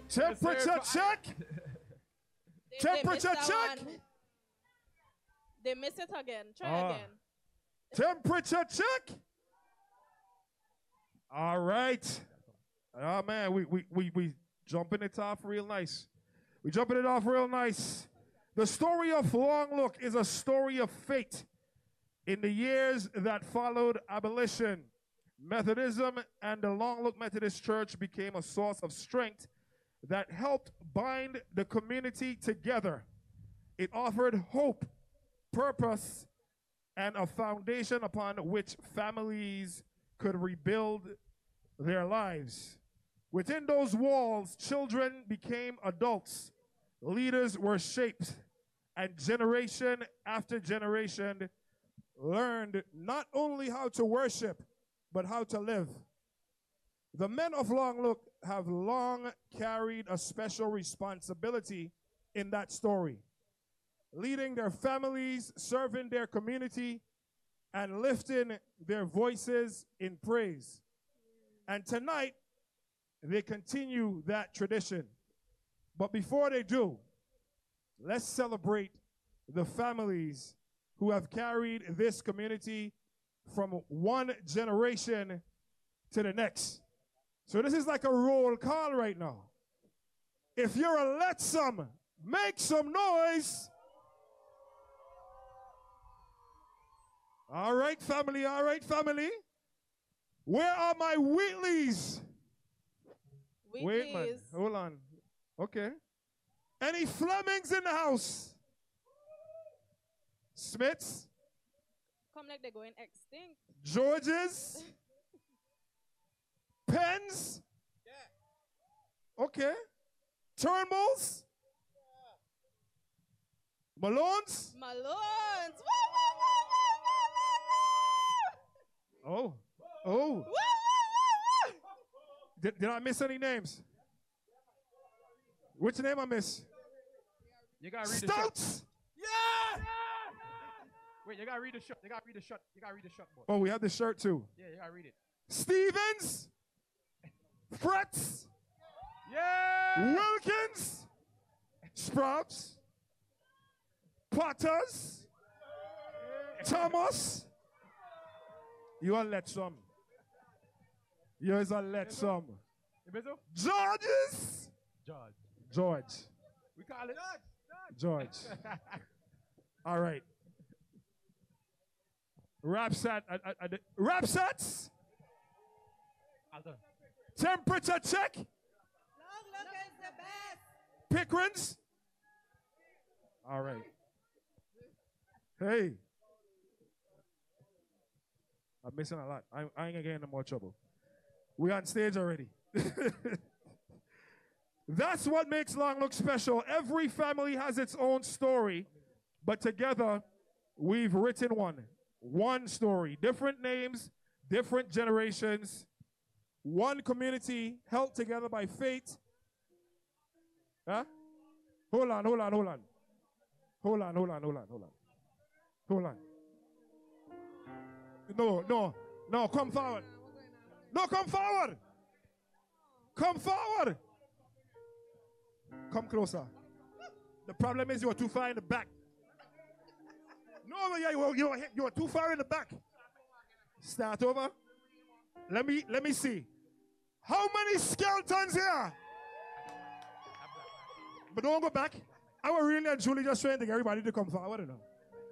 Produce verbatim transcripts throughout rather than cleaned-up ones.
Temperature check. They, Temperature they check. One. They miss it again. Try Ah. again. Temperature check. All right. Oh man, we we we we jumping it off real nice. We jumping it off real nice. The story of Long Look is a story of fate. In the years that followed abolition, Methodism and the Long Look Methodist Church became a source of strength that helped bind the community together. It offered hope, purpose, and a foundation upon which families could rebuild their lives. Within those walls, children became adults, leaders were shaped, and generation after generation learned not only how to worship, but how to live. The men of Long Look have long carried a special responsibility in that story, leading their families, serving their community, and lifting their voices in praise. And tonight, they continue that tradition. But before they do, let's celebrate the families who have carried this community from one generation to the next. So this is like a roll call right now. If you're a let some, make some noise. All right, family. All right, family. Where are my Wheatleys? Wheatleys. Wait, man. Hold on. Okay. Any Flemings in the house? Smiths? Come like they're going extinct. Georges? Pens? Yeah. Okay. Turnbulls? Yeah. Malones? Malones. Woo, woo, woo, woo, woo, woo, woo. Oh. Oh. Woo, woo, woo, woo. Did, did I miss any names? Which name I miss? You gotta read the shot. Stouts? Yeah. Wait, you gotta read the shot. You gotta read the shot. You gotta read the shot, boy. Oh, we have the shirt too. Yeah, you gotta read it. Stevens? Frets? Yeah. Wilkins? Sprouts? Potters? Thomas? You are let some. You is a let some. Ibizo? Georges? George. George. We call it. George. All right. Rapsat. Uh, uh, uh, Rapsats? Alton. Temperature check? Long Look is the best. Pickrins? All right. Hey. I'm missing a lot. I, I ain't gonna get into more trouble. We on stage already. That's what makes Long Look special. Every family has its own story, but together we've written one. One story. Different names, different generations, one community held together by fate. Huh? Hold on, hold on, hold on. Hold on, hold on, hold on, hold on. Hold on. No, no, no, come forward. No, come forward. Come forward. Come closer. The problem is you are too far in the back. No, yeah, you are, you are, you are too far in the back. Start over. Let me let me see. How many skeletons here? But don't go back. I was really and Julie just trying to get everybody to come forward. You know?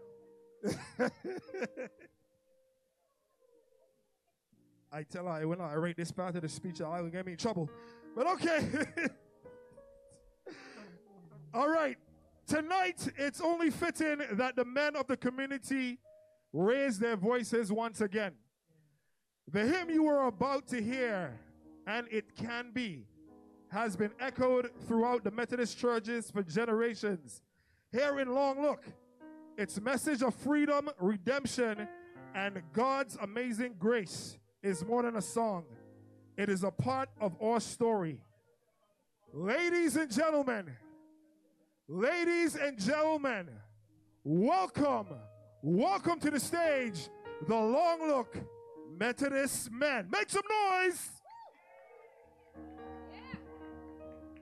I tell her when I rate this part of the speech, I will get me in trouble. But okay. All right. Tonight, it's only fitting that the men of the community raise their voices once again. The hymn you are about to hear, and it can be, has been echoed throughout the Methodist churches for generations. Here in Long Look, its message of freedom, redemption, and God's amazing grace is more than a song. It is a part of our story. Ladies and gentlemen, ladies and gentlemen, welcome, welcome to the stage, the Long Look Methodist Men. Make some noise!